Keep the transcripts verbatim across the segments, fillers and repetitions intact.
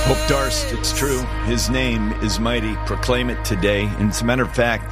Hope Darst, it's true. His name is mighty. Proclaim it today. And as a matter of fact,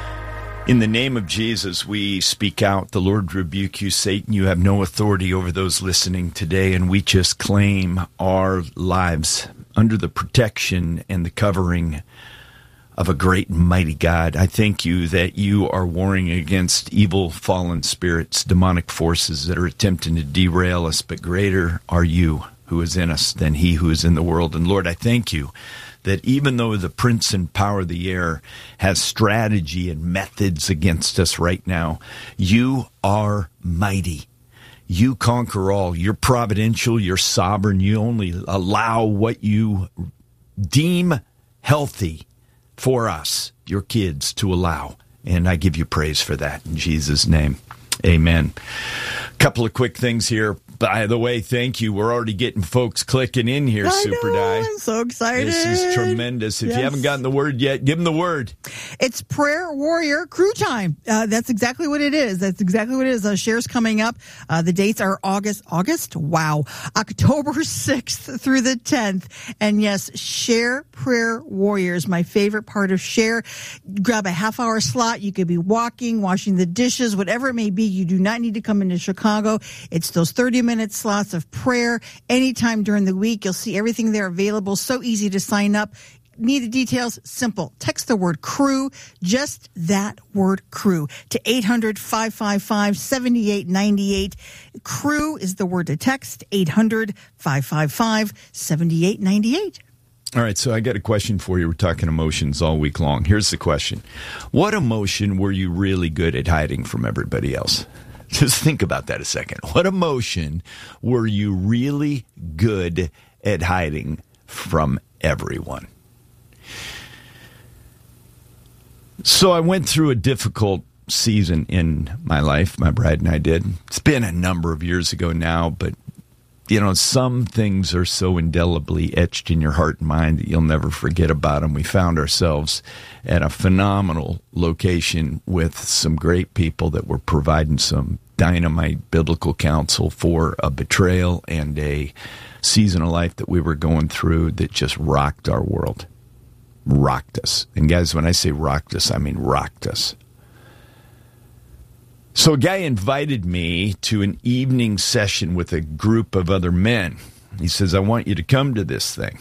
in the name of Jesus, we speak out. The Lord rebuke you, Satan. You have no authority over those listening today. And we just claim our lives under the protection and the covering of a great and mighty God. I thank you that you are warring against evil fallen spirits, demonic forces that are attempting to derail us, but greater are you who is in us than he who is in the world. And Lord, I thank you that even though the prince and power of the air has strategy and methods against us right now, you are mighty. You conquer all. You're providential. You're sovereign. You only allow what you deem healthy for us, your kids, to allow. And I give you praise for that in Jesus' name. Amen. A couple of quick things here. By the way, thank you. We're already getting folks clicking in here, I Super know, Die. I'm so excited. This is tremendous. If yes. you haven't gotten the word yet, give them the word. It's Prayer Warrior Crew Time. Uh, that's exactly what it is. That's exactly what it is. Uh, shares coming up. Uh, the dates are August, August? Wow. October sixth through the tenth. And yes, Share Prayer Warriors, my favorite part of Share. Grab a half hour slot. You could be walking, washing the dishes, whatever it may be. You do not need to come into Chicago. It's those thirty minute slots of prayer anytime during the week. You'll see everything there available. So easy to sign up. Need the details? Simple. Text the word crew, just that word crew, to eight hundred, five five five, seven eight nine eight. Crew is the word to text, eight hundred, five five five, seven eight nine eight. All right, so I got a question for you. We're talking emotions all week long. Here's the question. What emotion were you really good at hiding from everybody else? Just think about that a second. What emotion were you really good at hiding from everyone? So I went through a difficult season in my life. My bride and I did. It's been a number of years ago now, but, you know, some things are so indelibly etched in your heart and mind that you'll never forget about them. We found ourselves at a phenomenal location with some great people that were providing some dynamite biblical counsel for a betrayal and a season of life that we were going through that just rocked our world. Rocked us. And guys, when I say rocked us, I mean rocked us. So a guy invited me to an evening session with a group of other men. He says, I want you to come to this thing.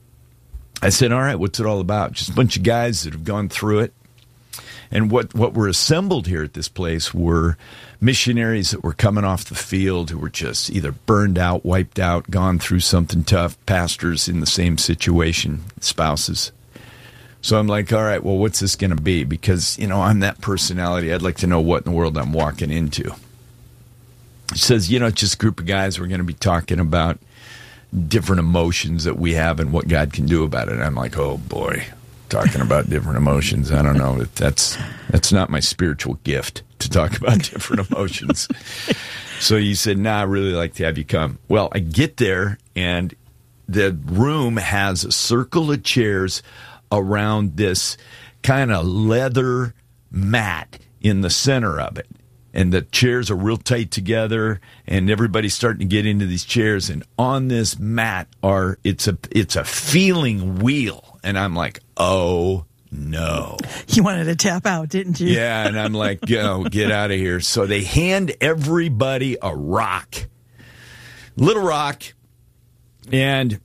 I said, all right, what's it all about? Just a bunch of guys that have gone through it. And what, what were assembled here at this place were missionaries that were coming off the field who were just either burned out, wiped out, gone through something tough, pastors in the same situation, spouses. So I'm like, all right, well, what's this going to be? Because, you know, I'm that personality. I'd like to know what in the world I'm walking into. He says, you know, it's just a group of guys. We're going to be talking about different emotions that we have and what God can do about it. And I'm like, oh, boy, talking about different emotions. I don't know. That's that's not my spiritual gift to talk about different emotions. So he said, nah, I'd really like to have you come. Well, I get there, and the room has a circle of chairs around this kind of leather mat in the center of it. And the chairs are real tight together, and everybody's starting to get into these chairs. And on this mat are it's a it's a feeling wheel. And I'm like, oh, no. You wanted to tap out, didn't you? Yeah, and I'm like, go, get out of here. So they hand everybody a rock, little rock, and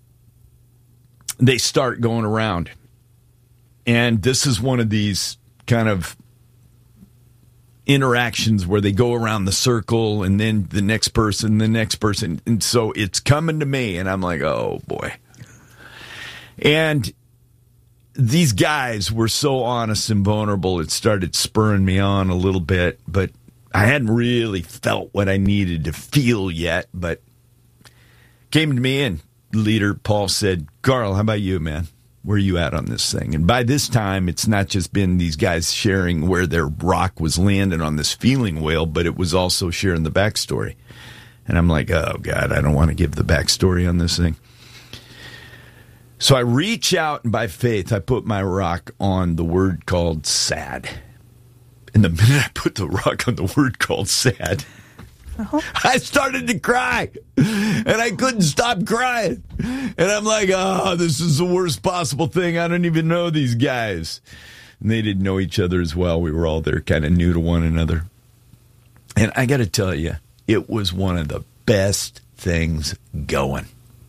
they start going around. And this is one of these kind of interactions where they go around the circle and then the next person, the next person. And so it's coming to me, and I'm like, oh, boy. And these guys were so honest and vulnerable, it started spurring me on a little bit. But I hadn't really felt what I needed to feel yet. But came to me, and leader Paul said, Carl, how about you, man? Where are you at on this thing? And by this time, it's not just been these guys sharing where their rock was landing on this feeling wheel, but it was also sharing the backstory. And I'm like, oh, God, I don't want to give the backstory on this thing. So I reach out, and by faith, I put my rock on the word called sad. And the minute I put the rock on the word called sad, Uh-huh. I started to cry, and I couldn't stop crying. And I'm like, oh, this is the worst possible thing. I don't even know these guys. And they didn't know each other as well. We were all there kind of new to one another. And I got to tell you, it was one of the best things going.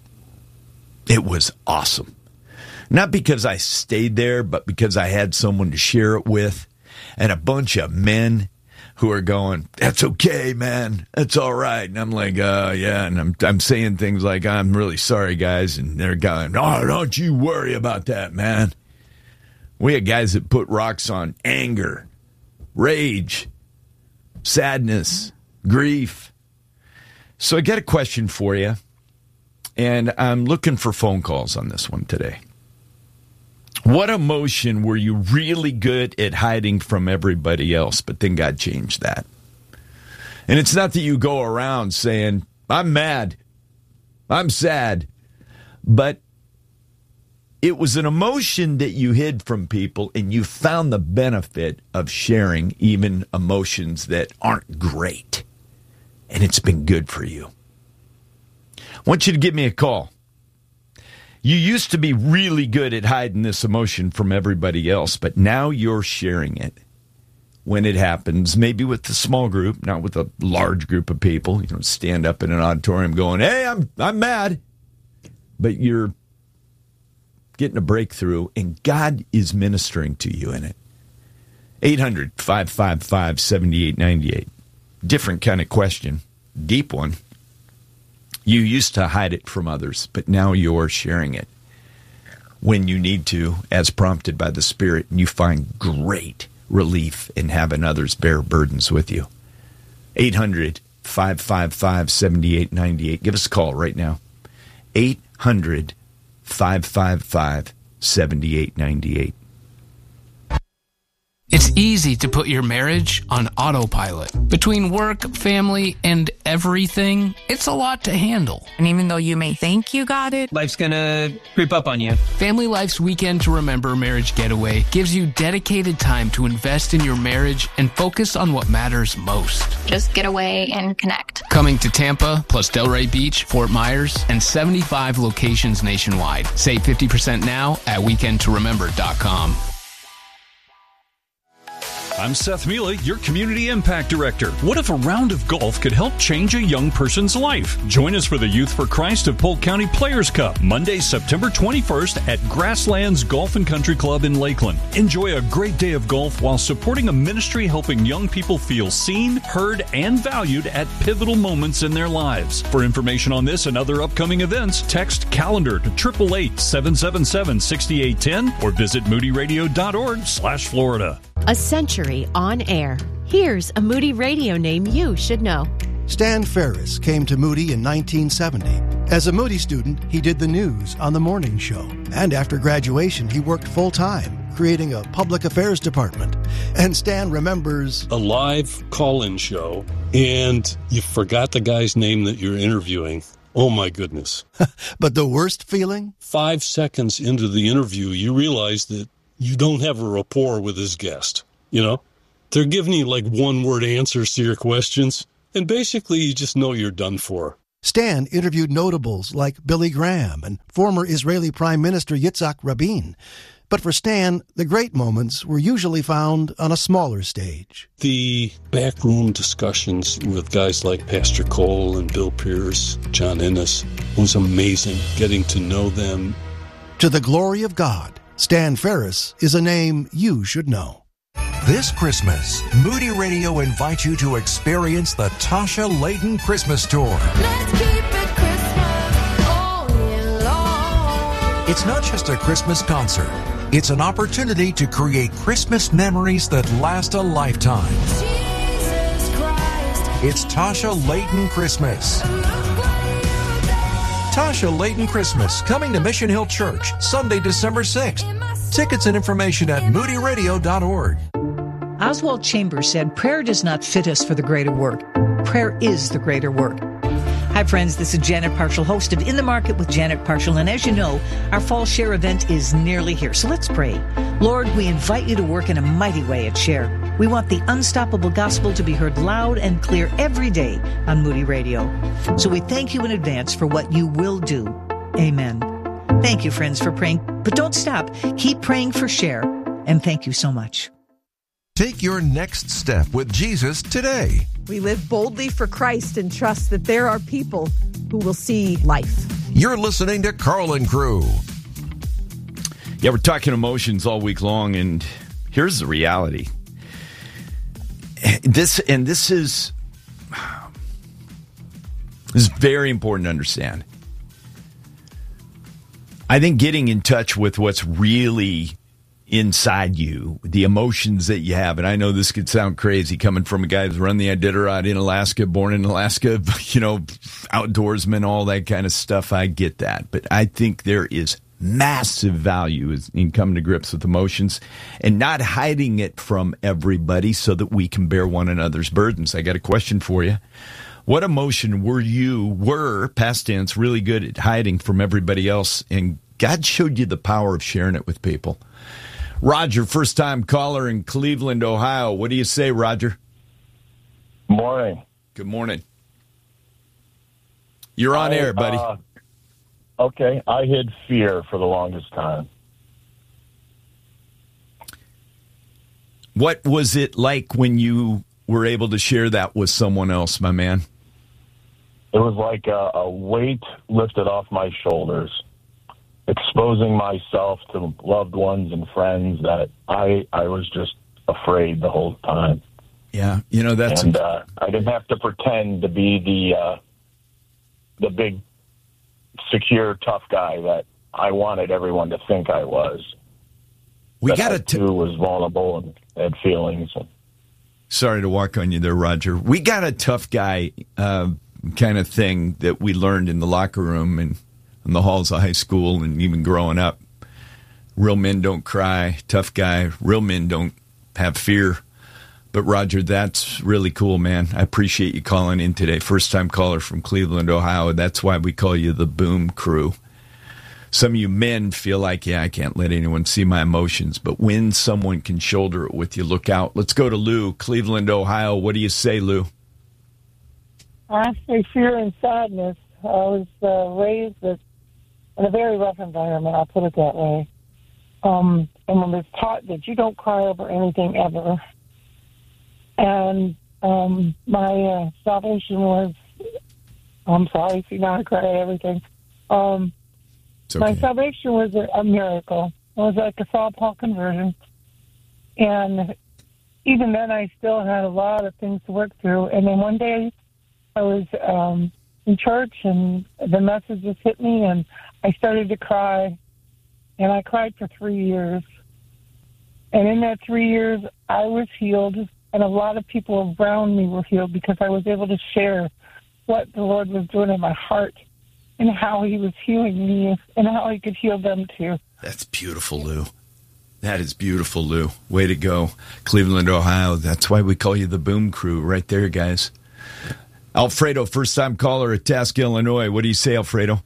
It was awesome. Not because I stayed there, but because I had someone to share it with, and a bunch of men who are going, that's okay, man. That's all right. And I'm like, uh, yeah. And I'm I'm saying things like, I'm really sorry, guys. And they're going, oh, don't you worry about that, man. We had guys that put rocks on anger, rage, sadness, grief. So I got a question for you, and I'm looking for phone calls on this one today. What emotion were you really good at hiding from everybody else, but then God changed that? And it's not that you go around saying, I'm mad, I'm sad, but it was an emotion that you hid from people, and you found the benefit of sharing even emotions that aren't great. And it's been good for you. I want you to give me a call. You used to be really good at hiding this emotion from everybody else, but now you're sharing it when it happens, maybe with a small group, not with a large group of people. You don't stand up in an auditorium going, hey, I'm I'm mad. But you're getting a breakthrough, and God is ministering to you in it. eight hundred, five five five, seven eight nine eight. Different kind of question, deep one. You used to hide it from others, but now you're sharing it when you need to, as prompted by the Spirit, and you find great relief in having others bear burdens with you. eight hundred, five five five, seven eight nine eight. Give us a call right now. eight hundred, five five five, seven eight nine eight. It's easy to put your marriage on autopilot. Between work, family, and everything, it's a lot to handle. And even though you may think you got it, life's gonna creep up on you. Family Life's Weekend to Remember Marriage Getaway gives you dedicated time to invest in your marriage and focus on what matters most. Just get away and connect. Coming to Tampa, plus Delray Beach, Fort Myers, and seventy-five locations nationwide. Save fifty percent now at weekend to remember dot com. I'm Seth Mealy, your Community Impact Director. What if a round of golf could help change a young person's life? Join us for the Youth for Christ of Polk County Players Cup, Monday, September twenty-first at Grasslands Golf and Country Club in Lakeland. Enjoy a great day of golf while supporting a ministry helping young people feel seen, heard, and valued at pivotal moments in their lives. For information on this and other upcoming events, text calendar to eight eight eight, seven seven seven, six eight one zero or visit moody radio dot org slash Florida. A century on air. Here's a Moody Radio name you should know. Stan Ferris came to Moody in nineteen seventy. As a Moody student, he did the news on the morning show. And after graduation, he worked full-time, creating a public affairs department. And Stan remembers a live call-in show, and you forgot the guy's name that you're interviewing. Oh, my goodness. But the worst feeling? Five seconds into the interview, you realize that you don't have a rapport with his guest. You know, they're giving you like one-word answers to your questions, and basically you just know you're done for. Stan interviewed notables like Billy Graham and former Israeli Prime Minister Yitzhak Rabin. But for Stan, the great moments were usually found on a smaller stage. The backroom discussions with guys like Pastor Cole and Bill Pierce, John Ennis, was amazing getting to know them. To the glory of God, Stan Ferris is a name you should know. This Christmas, Moody Radio invites you to experience the Tasha Layton Christmas Tour. Let's keep it Christmas all year long. It's not just a Christmas concert. It's an opportunity to create Christmas memories that last a lifetime. Jesus Christ. It's Tasha Layton Christmas. Tasha Layton Christmas, coming to Mission Hill Church, Sunday, December sixth. Tickets and information at moody radio dot org. Oswald Chambers said, prayer does not fit us for the greater work. Prayer is the greater work. Hi, friends. This is Janet Parshall, host of In the Market with Janet Parshall. And as you know, our Fall Share event is nearly here. So let's pray. Lord, we invite you to work in a mighty way at Share. We want the unstoppable gospel to be heard loud and clear every day on Moody Radio. So we thank you in advance for what you will do. Amen. Thank you, friends, for praying. But don't stop. Keep praying for Share. And thank you so much. Take your next step with Jesus today. We live boldly for Christ and trust that there are people who will see life. You're listening to Carlin Crew. Yeah, we're talking emotions all week long, and here's the reality. This and this is this is very important to understand. I think getting in touch with what's really inside you, the emotions that you have, and I know this could sound crazy coming from a guy who's run the Iditarod in Alaska, born in Alaska, you know, outdoorsman, all that kind of stuff. I get that. But I think there is massive value in coming to grips with emotions and not hiding it from everybody so that we can bear one another's burdens. I got a question for you. What emotion were you, were, past tense, really good at hiding from everybody else, and God showed you the power of sharing it with people? Roger, first-time caller in Cleveland, Ohio. What do you say, Roger? Morning. Good morning. You're on I, air, buddy. Uh, okay, I hid fear for the longest time. What was it like when you were able to share that with someone else, my man? It was like a, a weight lifted off my shoulders, exposing myself to loved ones and friends that I I was just afraid the whole time. Yeah, you know, that's... And uh, I didn't have to pretend to be the uh, the big, secure, tough guy that I wanted everyone to think I was. We got to... T- too was vulnerable and had feelings. Sorry to walk on you there, Roger. We got a tough guy uh, kind of thing that we learned in the locker room and in the halls of high school and even growing up. Real men don't cry, tough guy. Real men don't have fear. But, Roger, that's really cool, man. I appreciate you calling in today. First-time caller from Cleveland, Ohio. That's why we call you the Boom Crew. Some of you men feel like, yeah, I can't let anyone see my emotions. But when someone can shoulder it with you, look out. Let's go to Lou, Cleveland, Ohio. What do you say, Lou? I say fear and sadness. I was uh, raised with, in a very rough environment, I'll put it that way. Um, and I was taught that you don't cry over anything ever. And um, my uh, salvation was, I'm sorry, see, now I cry at everything. Um, it's okay. My salvation was a, a miracle. It was like a Saul Paul conversion. And even then, I still had a lot of things to work through. And then one day, I was um, in church, and the message just hit me, and I started to cry. And I cried for three years. And in that three years, I was healed. And a lot of people around me were healed because I was able to share what the Lord was doing in my heart and how he was healing me and how he could heal them too. That's beautiful, Lou. That is beautiful, Lou. Way to go. Cleveland, Ohio. That's why we call you the Boom Crew right there, guys. Alfredo, first-time caller at Task, Illinois. What do you say, Alfredo?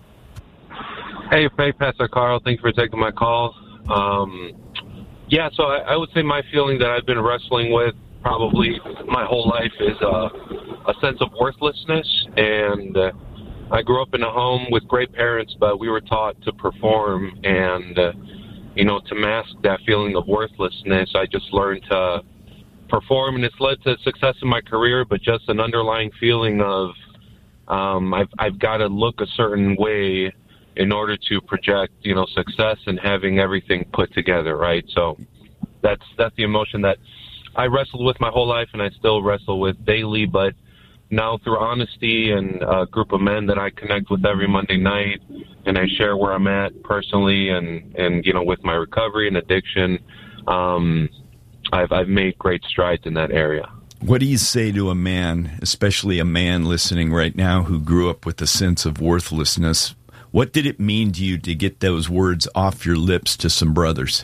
Hey, hey, Pastor Carl. Thanks for taking my call. Um... Yeah, so I, I would say my feeling that I've been wrestling with probably my whole life is uh, a sense of worthlessness. And uh, I grew up in a home with great parents, but we were taught to perform. And, uh, you know, to mask that feeling of worthlessness, I just learned to perform. And it's led to success in my career, but just an underlying feeling of um, I've, I've got to look a certain way in order to project, you know, success and having everything put together, right? So that's that's the emotion that I wrestled with my whole life and I still wrestle with daily, but now through honesty and a group of men that I connect with every Monday night and I share where I'm at personally and, and you know, with my recovery and addiction, um, I've, I've made great strides in that area. What do you say to a man, especially a man listening right now who grew up with a sense of worthlessness? What did it mean to you to get those words off your lips to some brothers?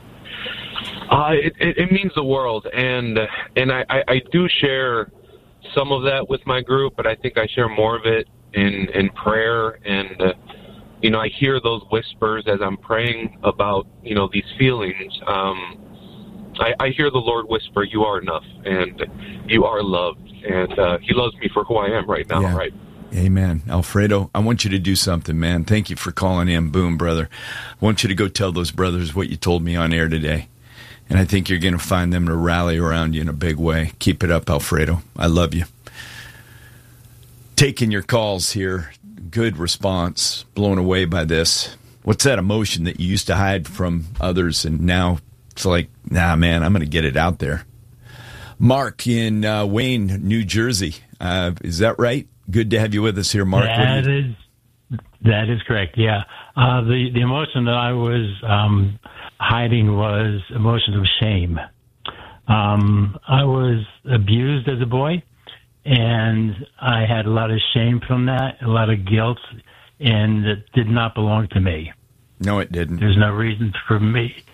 Uh, it, it, it means the world, and and I, I, I do share some of that with my group, but I think I share more of it in, in prayer. And, uh, you know, I hear those whispers as I'm praying about, you know, these feelings. Um, I, I hear the Lord whisper, you are enough, and you are loved, and uh, he loves me for who I am right now, Yeah. right? Amen. Alfredo, I want you to do something, man. Thank you for calling in. Boom, brother. I want you to go tell those brothers what you told me on air today. And I think you're going to find them to rally around you in a big way. Keep it up, Alfredo. I love you. Taking your calls here. Good response. Blown away by this. What's that emotion that you used to hide from others and now it's like, nah, man, I'm going to get it out there. Mark in uh, Wayne, New Jersey. Uh, is that right? Good to have you with us here, Mark. That is, that is correct, yeah. Uh, the, the emotion that I was um, hiding was emotion of shame. Um, I was abused as a boy, and I had a lot of shame from that, a lot of guilt, and it did not belong to me. No, it didn't. There's no reason for me.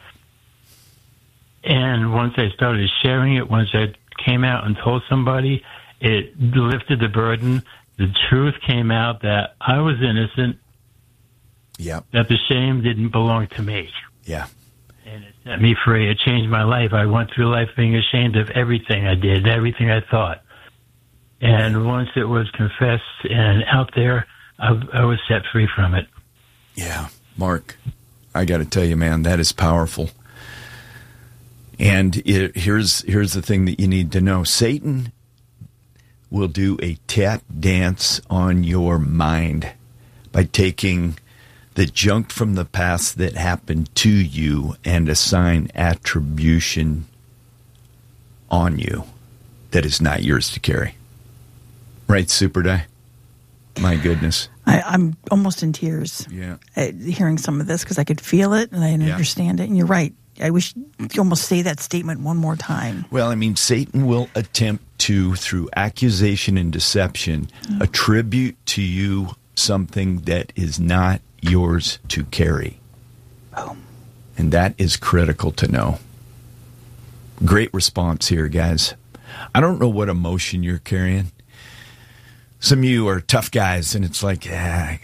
And once I started sharing it, once I came out and told somebody, it lifted the burden. The truth came out that I was innocent. Yeah. That the shame didn't belong to me. Yeah. And it set me free. It changed my life. I went through life being ashamed of everything I did, everything I thought. And once it was confessed and out there, I, I was set free from it. Yeah. Mark, I got to tell you, man, that is powerful. And it, here's here's the thing that you need to know. Satan will do a tap dance on your mind by taking the junk from the past that happened to you and assign attribution on you that is not yours to carry. Right, Super Di? My goodness. I, I'm almost in tears. Yeah. Uh, hearing some of this because I could feel it and I Yeah. understand it. And you're right. I wish you almost say that statement one more time. Well, I mean, Satan will attempt to, through accusation and deception, mm. attribute to you something that is not yours to carry. Boom. And that is critical to know. Great response here, guys. I don't know what emotion you're carrying. Some of you are tough guys, and it's like, ah,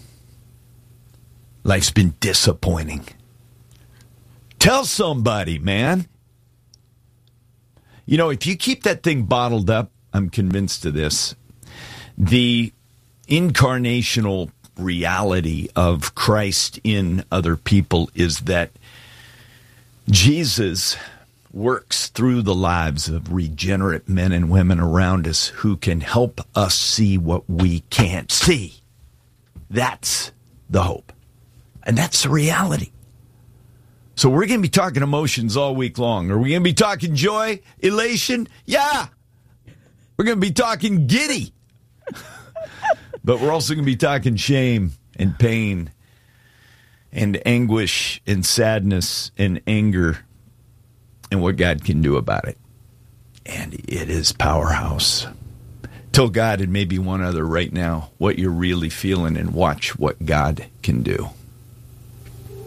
life's been disappointing. Tell somebody, man. You know, if you keep that thing bottled up, I'm convinced of this, the incarnational reality of Christ in other people is that Jesus works through the lives of regenerate men and women around us who can help us see what we can't see. That's the hope. And that's the reality. So we're going to be talking emotions all week long. Are we going to be talking joy, elation? Yeah. We're going to be talking giddy. But we're also going to be talking shame and pain and anguish and sadness and anger and what God can do about it. And it is powerhouse. Tell God and maybe one other right now what you're really feeling and watch what God can do.